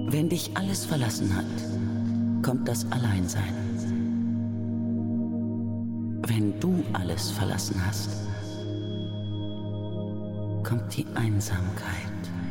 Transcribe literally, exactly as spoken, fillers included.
Wenn dich alles verlassen hat, kommt das Alleinsein. Wenn du alles verlassen hast, kommt die Einsamkeit.